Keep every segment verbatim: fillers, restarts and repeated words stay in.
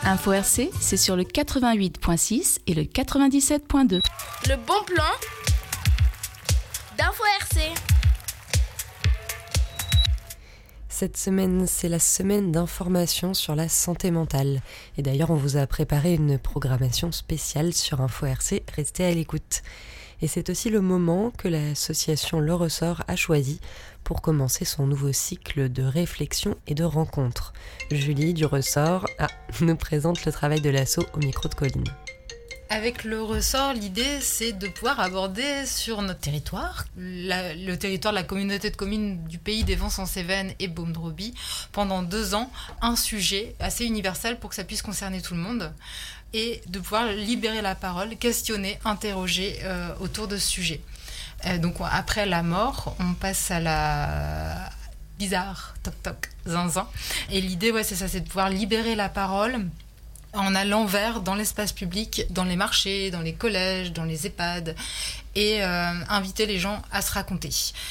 Info R C, c'est sur le quatre-vingt-huit virgule six et le quatre-vingt-dix-sept virgule deux. Le bon plan d'Info R C. Cette semaine, c'est la semaine d'information sur la santé mentale. Et d'ailleurs, on vous a préparé une programmation spéciale sur Info R C. Restez à l'écoute. Et c'est aussi le moment que l'association Le Ressort a choisi pour commencer son nouveau cycle de réflexion et de rencontres. Julie du Ressort ah, nous présente le travail de l'asso au micro de Colline. Avec Le Ressort, l'idée, c'est de pouvoir aborder sur notre territoire, la, le territoire de la communauté de communes du pays des Vents-en-Cévennes et Beaume-de-Roby, pendant deux ans, un sujet assez universel pour que ça puisse concerner tout le monde, et de pouvoir libérer la parole, questionner, interroger euh, autour de ce sujet. Euh, donc après la mort, on passe à la bizarre, toc toc, zinzin. Et l'idée, ouais, c'est ça, c'est de pouvoir libérer la parole en allant vers dans l'espace public, dans les marchés, dans les collèges, dans les EHPAD, et euh, inviter les gens à se raconter.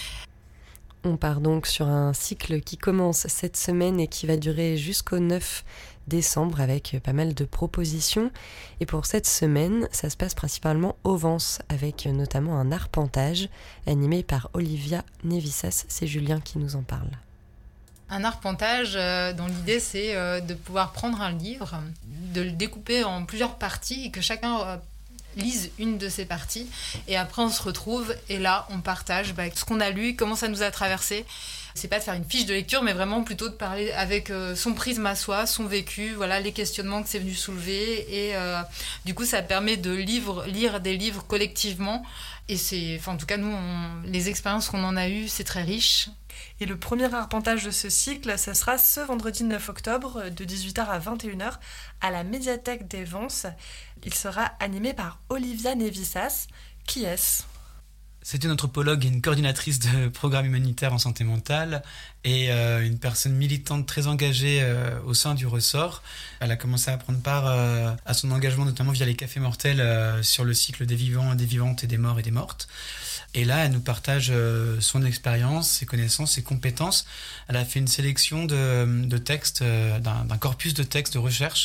On part donc sur un cycle qui commence cette semaine et qui va durer jusqu'au neuf décembre avec pas mal de propositions. Et pour cette semaine, ça se passe principalement au Vence, avec notamment un arpentage animé par Olivia Nevissas. C'est Julien qui nous en parle. Un arpentage euh, dont l'idée c'est euh, de pouvoir prendre un livre, de le découper en plusieurs parties et que chacun euh, lise une de ces parties, et après on se retrouve et là on partage bah, ce qu'on a lu, comment ça nous a traversé. C'est pas de faire une fiche de lecture, mais vraiment plutôt de parler avec euh, son prisme à soi, son vécu, voilà les questionnements que c'est venu soulever, et euh, du coup ça permet de livre, lire des livres collectivement, et c'est, enfin en tout cas nous, on, les expériences qu'on en a eues, c'est très riche. Et le premier arpentage de ce cycle, ça sera ce vendredi neuf octobre de dix-huit heures à vingt et une heures à la médiathèque des Vences. Il sera animé par Olivia Nevissas. Qui est-ce ? C'est une anthropologue et une coordinatrice de programmes humanitaires en santé mentale et euh, une personne militante très engagée euh, au sein du Ressort. Elle a commencé à prendre part euh, à son engagement notamment via les cafés mortels euh, sur le cycle des vivants, des vivantes et des morts et des mortes. Et là, elle nous partage euh, son expérience, ses connaissances, ses compétences. Elle a fait une sélection de, de textes, euh, d'un, d'un corpus de textes de recherche.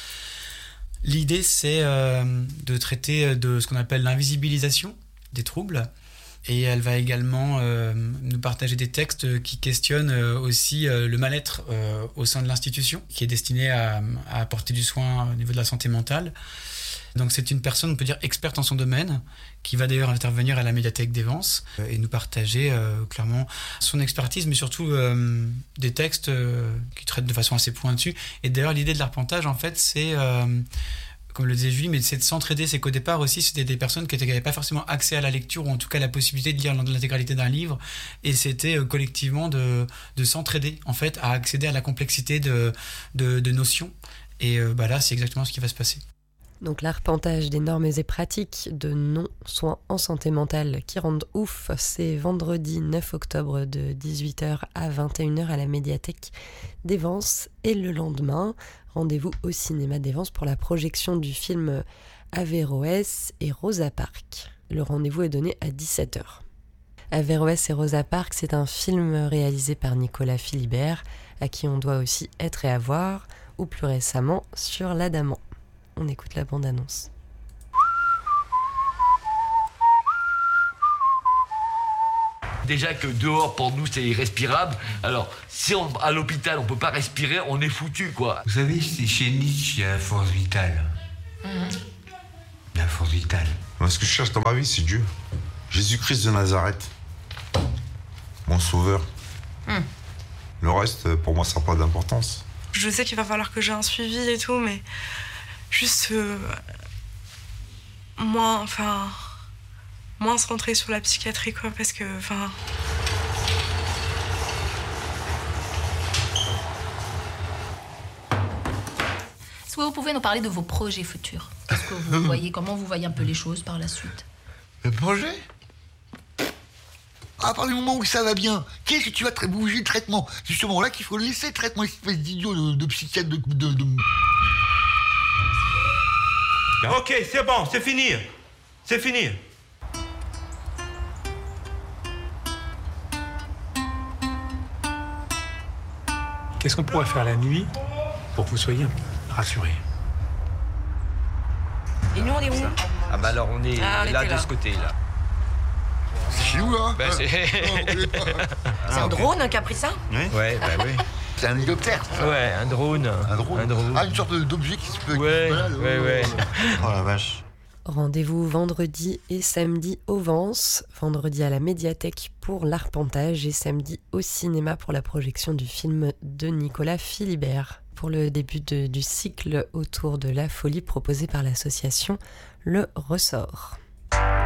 L'idée, c'est euh, de traiter de ce qu'on appelle l'invisibilisation des troubles. Et elle va également euh, nous partager des textes qui questionnent euh, aussi euh, le mal-être euh, au sein de l'institution, qui est destiné à, à apporter du soin au niveau de la santé mentale. Donc c'est une personne, on peut dire, experte en son domaine, qui va d'ailleurs intervenir à la médiathèque des Vences euh, et nous partager euh, clairement son expertise, mais surtout euh, des textes euh, qui traitent de façon assez pointue. Et d'ailleurs, l'idée de l'arpentage, en fait, c'est... Euh, comme le disait Julie, mais c'est de s'entraider. C'est qu'au départ aussi, c'était des personnes qui n'avaient pas forcément accès à la lecture, ou en tout cas la possibilité de lire l'intégralité d'un livre. Et c'était euh, collectivement de, de s'entraider, en fait, à accéder à la complexité de, de, de notions. Et euh, bah là, c'est exactement ce qui va se passer. Donc l'arpentage des normes et pratiques de non-soins en santé mentale qui rendent ouf, c'est vendredi neuf octobre de dix-huit heures à vingt et une heures à la médiathèque des Vences. Et le lendemain, rendez-vous au cinéma des Vences pour la projection du film Averroès et Rosa Parks. Le rendez-vous est donné à dix-sept heures. Averroès et Rosa Parks, c'est un film réalisé par Nicolas Philibert, à qui on doit aussi Être et avoir, ou plus récemment sur l'Adamant. On écoute la bande-annonce. Déjà que dehors, pour nous, c'est irrespirable. Alors, si on, à l'hôpital, on peut pas respirer, on est foutu, quoi. Vous savez, c'est chez Nietzsche, il y a la force vitale. Mmh. La force vitale. Moi, ce que je cherche dans ma vie, c'est Dieu. Jésus-Christ de Nazareth. Mon sauveur. Mmh. Le reste, pour moi, ça n'a pas d'importance. Je sais qu'il va falloir que j'ai un suivi et tout, mais... Juste... Euh, moins, enfin... moins se rentrer sur la psychiatrie, quoi, parce que, enfin... Est-ce que vous pouvez nous parler de vos projets futurs ? Qu'est-ce que vous voyez, comment vous voyez un peu les choses par la suite ? Le projet ? À partir du moment où ça va bien, qu'est-ce que tu vas tra- bouger le traitement ? C'est justement là qu'il faut le laisser, le traitement, espèce d'idiot de, de psychiatre de... de, de... Ok, c'est bon, c'est fini. C'est fini. Qu'est-ce qu'on pourrait faire la nuit pour que vous soyez rassurés ? Et nous, on est où? Ah bah alors on est Ah, on là était de là. ce côté-là. C'est chez nous, là Bah, c'est C'est un drone qui a pris ça? Ouais, bah oui. C'est un hélicoptère, ça. Ouais, un drone. Un drone. Un drone. Ah, une sorte d'objet qui se peut... Ouais, qui se balade, ouais, ouais. Oh la vache. Rendez-vous vendredi et samedi au Vence, vendredi à la médiathèque pour l'arpentage et samedi au cinéma pour la projection du film de Nicolas Philibert. Pour le début de- du cycle autour de la folie proposé par l'association Le Ressort.